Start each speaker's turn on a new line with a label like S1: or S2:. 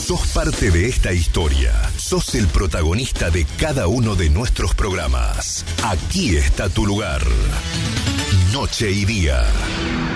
S1: Sos parte de esta historia. Sos el protagonista de cada uno de nuestros programas. Aquí está tu lugar. Noche y Día.